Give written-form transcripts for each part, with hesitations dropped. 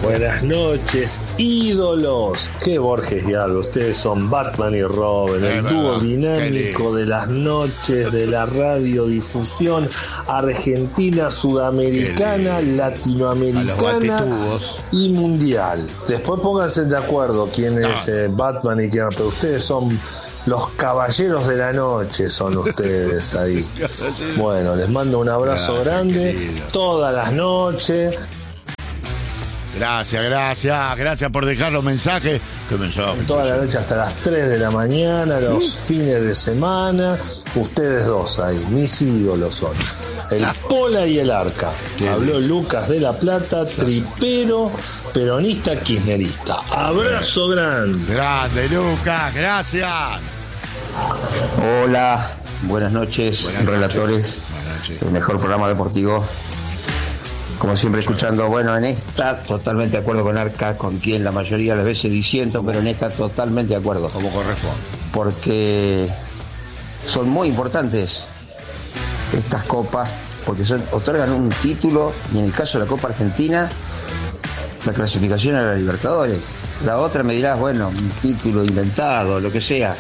Buenas noches, ídolos. Qué Borges y Alba, ustedes son Batman y Robin, el dúo dinámico de las noches de la radiodifusión argentina, sudamericana, latinoamericana y mundial. Después pónganse de acuerdo quién es Batman y quién no, pero ustedes son los caballeros de la noche, son ustedes ahí. Bueno, les mando un abrazo grande, todas las noches. Gracias por dejar los mensajes. ¿Qué mensaje? Toda la noche hasta las 3 de la mañana, los fines de semana. Ustedes dos ahí, mis ídolos son el Pola y el Arca. Habló Lucas de la Plata, tripero, peronista, kirchnerista. Abrazo grande. Grande, Lucas, gracias. Hola, buenas noches, relatores. El mejor programa deportivo. Como siempre escuchando, bueno, en esta totalmente de acuerdo con Arca, con quien la mayoría de las veces disiento, pero en esta totalmente de acuerdo. Como corresponde. Porque son muy importantes estas copas, porque otorgan un título, y en el caso de la Copa Argentina, la clasificación a la Libertadores. La otra me dirás, bueno, un título inventado, lo que sea.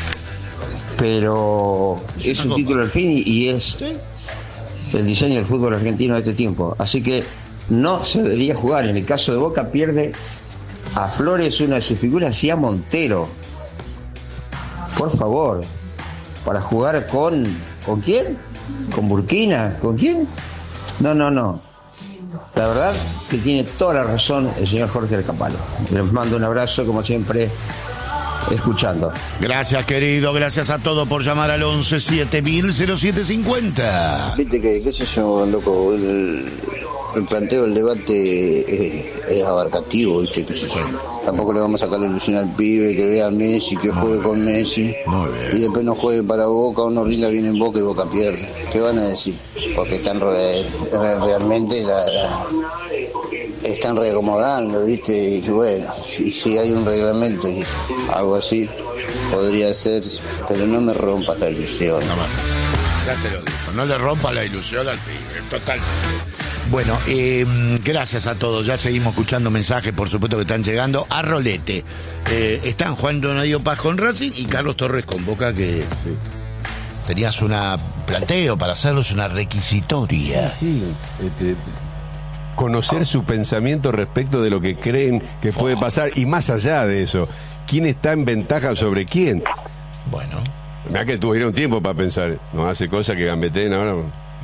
Pero es un título al fin y es el diseño del fútbol argentino de este tiempo. Así que no se debería jugar. En el caso de Boca pierde a Flores, una de sus figuras, y a Montero. Por favor, para jugar ¿con quién? ¿Con Burkina? ¿Con quién? No. La verdad que tiene toda la razón el señor Jorge del Capalo. Les mando un abrazo, como siempre, escuchando. Gracias, querido, gracias a todos por llamar al 11-7000-0750. Viste que, qué sé yo, loco, el planteo del debate es abarcativo, viste, qué sé yo. Tampoco le vamos a sacar la ilusión al pibe que vea a Messi, que juegue con Messi, y después no juegue para Boca, uno rinda bien en Boca y Boca pierde. ¿Qué van a decir? Porque están realmente están reacomodando, ¿viste? Y bueno, y si hay un reglamento y algo así, podría ser, pero no me rompas la ilusión. Ya te lo dijo, no le rompa la ilusión al pibe, totalmente. Bueno, gracias a todos, ya seguimos escuchando mensajes, por supuesto que están llegando. A Rolete, están Juan Donadio Paz con Racing y Carlos Torres con Boca, que tenías una planteo para hacerlos, una requisitoria. Sí, conocer su pensamiento respecto de lo que creen que puede pasar, y más allá de eso, ¿quién está en ventaja sobre quién? Bueno. Mirá que tuvieron tiempo para pensar, no hace cosas que gambeteen ahora.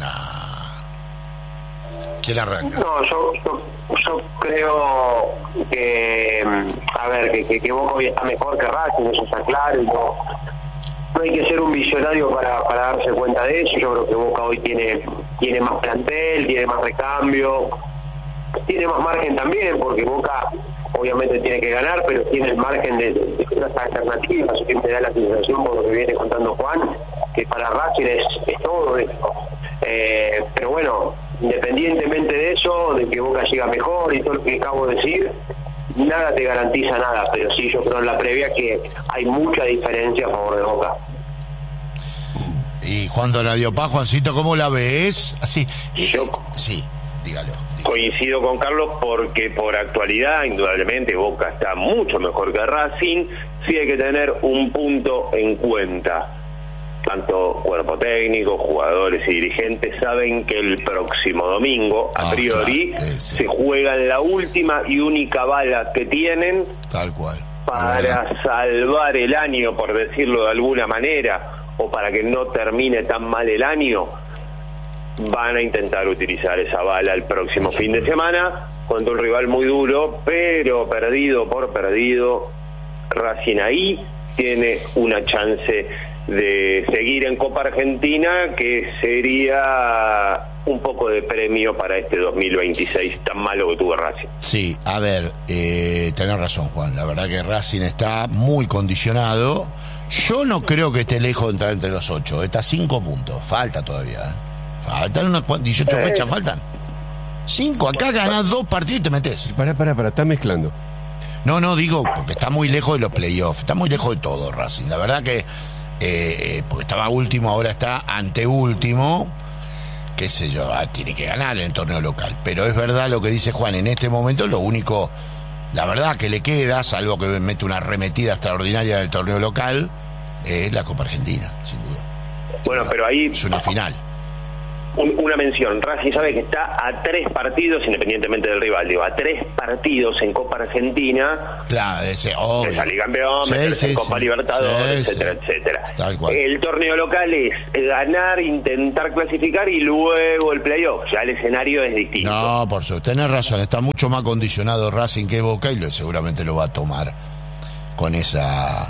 ¿Quién arranca? No, yo creo que, a ver, que Boca hoy está mejor que Racing, eso está claro, y no hay que ser un visionario para darse cuenta de eso. Yo creo que Boca hoy tiene más plantel, tiene más recambio, tiene más margen también, porque Boca obviamente tiene que ganar, pero tiene el margen de otras alternativas. Siempre da la sensación, por lo que viene contando Juan, que para Racing es todo esto. Pero bueno, independientemente de eso, de que Boca llega mejor y todo lo que acabo de decir, nada te garantiza nada, pero sí, yo creo en la previa que hay mucha diferencia a favor de Boca. Y Juan Donadio Paz, Juancito, ¿cómo la ves? Así. Sí, dígalo. Coincido con Carlos porque por actualidad, indudablemente, Boca está mucho mejor que Racing. Sí hay que tener un punto en cuenta. Tanto cuerpo técnico, jugadores y dirigentes saben que el próximo domingo, a priori, se juegan la última y única bala que tienen, tal cual, para salvar el año, por decirlo de alguna manera, o para que no termine tan mal el año. Van a intentar utilizar esa bala el próximo fin de semana contra un rival muy duro, pero perdido por perdido, Racing ahí tiene una chance de seguir en Copa Argentina, que sería un poco de premio para este 2026 tan malo que tuvo Racing. Sí, a ver, tenés razón, Juan, la verdad que Racing está muy condicionado. Yo no creo que esté lejos de entrar entre los 8, está a 5 puntos, falta todavía, faltan unas 18 fechas, faltan 5, acá ganás 2 partidos y te metés. Pará, está mezclando. No, digo, porque está muy lejos de los playoffs, está muy lejos de todo Racing, la verdad que porque estaba último, ahora está anteúltimo, qué sé yo, tiene que ganar en el torneo local. Pero es verdad lo que dice Juan, en este momento lo único, la verdad que le queda, salvo que mete una arremetida extraordinaria en el torneo local, es la Copa Argentina, sin duda. Bueno, pero ahí es una final. Una mención, Racing sabe que está a 3 partidos, independientemente del rival, digo, a 3 partidos en Copa Argentina, claro, de salir campeón, meterse en Copa Libertadores, etcétera, etcétera. El torneo local es ganar, intentar clasificar y luego el playoff, ya el escenario es distinto. No, por supuesto, tenés razón, está mucho más condicionado Racing que Boca y seguramente lo va a tomar con esa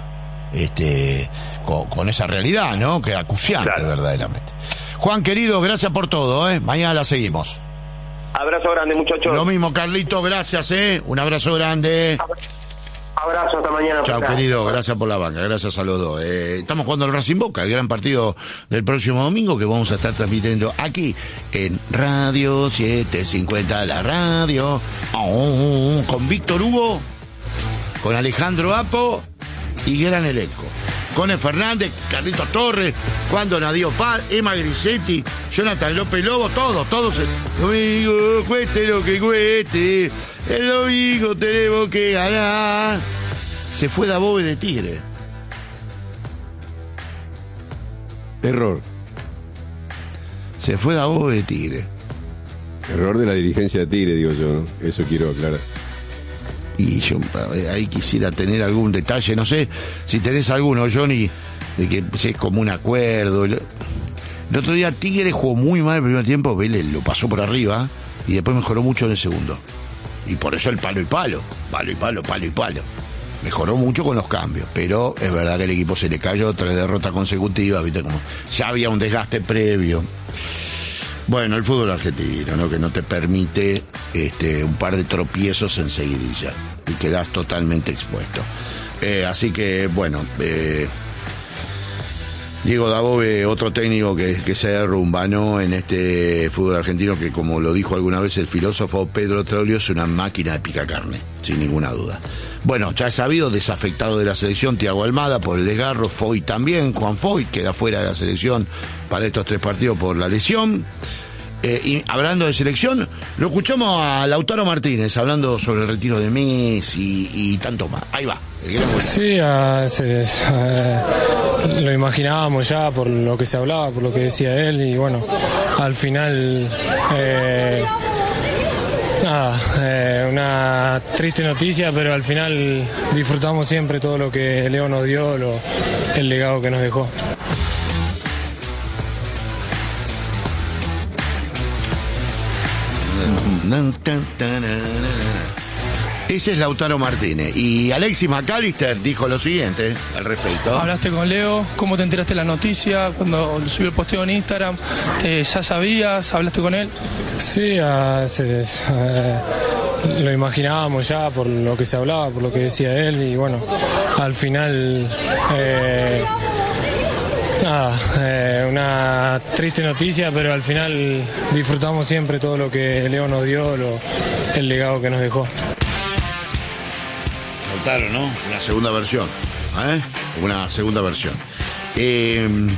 con esa realidad, ¿no? Que acuciante, claro, verdaderamente. Juan, querido, gracias por todo, Mañana la seguimos. Abrazo grande, muchachos. Lo mismo, Carlito, gracias, Un abrazo grande. Abrazo, hasta mañana. Chao, querido, gracias por la banca, gracias a los dos. Estamos jugando el Racing Boca, el gran partido del próximo domingo que vamos a estar transmitiendo aquí en Radio 750, la radio, con Víctor Hugo, con Alejandro Apo y gran elenco. Cone Fernández, Carlitos Torres, Juan Donadío Paz, Emma Grisetti, Jonathan López Lobo, todos. Domingo, cueste lo que cueste, el domingo tenemos que ganar. Se fue Dabove de Tigre. Error. Se fue Dabove de Tigre. Error de la dirigencia de Tigre, digo yo, ¿no? Eso quiero aclarar. Y yo ahí quisiera tener algún detalle, no sé si tenés alguno, Johnny, de que es como un acuerdo. El otro día Tigre jugó muy mal el primer tiempo, Vélez lo pasó por arriba y después mejoró mucho en el segundo. Y por eso el palo y palo. Mejoró mucho con los cambios, pero es verdad que el equipo se le cayó 3 derrotas consecutivas, viste, como ya había un desgaste previo. Bueno, el fútbol argentino, ¿no? Que no te permite un par de tropiezos enseguidilla y quedás totalmente expuesto. Así que, bueno, Diego Dabove, otro técnico que se derrumba, ¿no? En este fútbol argentino que, como lo dijo alguna vez el filósofo Pedro Troglio, es una máquina de picacarne, sin ninguna duda. Bueno, ya es sabido, desafectado de la selección Thiago Almada por el desgarro, Foy también, Juan Foy queda fuera de la selección para estos 3 partidos por la lesión. Y hablando de selección, lo escuchamos a Lautaro Martínez hablando sobre el retiro de Messi y tanto más. Ahí va, el gran gol. Sí, lo imaginábamos ya por lo que se hablaba, por lo que decía él, y bueno, al final una triste noticia, pero al final disfrutamos siempre todo lo que Leo nos dio, el legado que nos dejó. Ese es Lautaro Martínez. Y Alexis McAllister dijo lo siguiente al respecto. Hablaste con Leo, ¿cómo te enteraste de la noticia? Cuando subió el posteo en Instagram, ¿ya sabías? ¿Hablaste con él? Sí, lo imaginábamos ya por lo que se hablaba, por lo que decía él, y bueno, al final una triste noticia, pero al final disfrutamos siempre todo lo que Leo nos dio, el legado que nos dejó. Lautaro, ¿no? Una segunda versión. Una segunda versión. El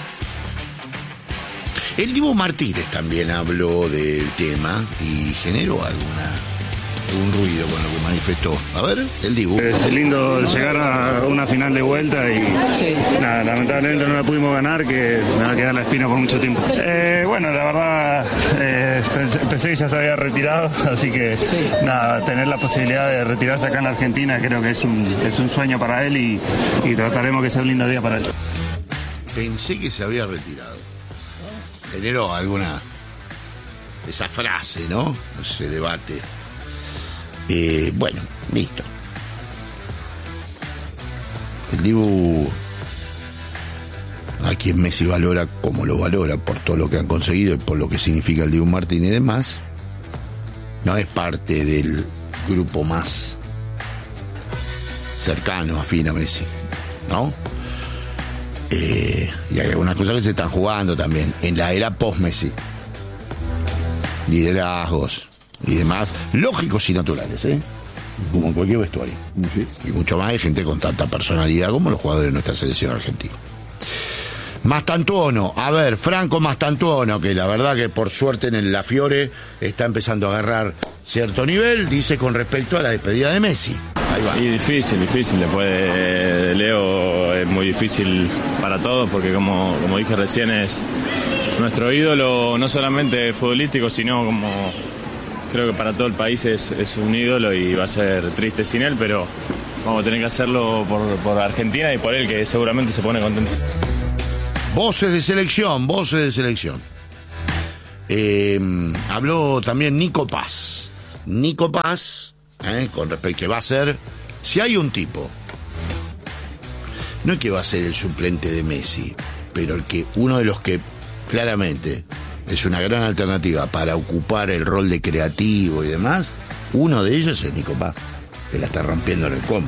Dibu Martínez también habló del tema y generó algún ruido con lo que manifestó. A ver, el Dibu. Es lindo llegar a una final de vuelta y nada, lamentablemente no la pudimos ganar, que me va a quedar la espina por mucho tiempo. Bueno, la verdad pensé que ya se había retirado, así que nada, tener la posibilidad de retirarse acá en la Argentina creo que es un sueño para él y trataremos que sea un lindo día para él. Pensé que se había retirado. Generó alguna esa frase, ¿no? Ese debate. Bueno, listo. El Dibu, a quien Messi valora como lo valora por todo lo que han conseguido y por lo que significa el Dibu Martínez y demás, no es parte del grupo más cercano, afín a Messi, ¿no? Y hay algunas cosas que se están jugando también en la era post-Messi. Liderazgos y demás, lógicos y naturales, como en cualquier vestuario. Sí. Y mucho más hay gente con tanta personalidad como los jugadores de nuestra selección argentina. Mastantuono, a ver, Franco Mastantuono, que la verdad que por suerte en la Fiore está empezando a agarrar cierto nivel, dice con respecto a la despedida de Messi. Ahí va. Y difícil, después de Leo es muy difícil para todos, porque como dije recién, es nuestro ídolo, no solamente futbolístico, sino como creo que para todo el país es un ídolo, y va a ser triste sin él, pero vamos a tener que hacerlo por Argentina y por él, que seguramente se pone contento. Voces de selección. Habló también Nico Paz. Con respecto que va a ser, si hay un tipo, no es que va a ser el suplente de Messi, pero uno de los que claramente es una gran alternativa para ocupar el rol de creativo y demás, uno de ellos es Nico Paz, que la está rompiendo en el combo.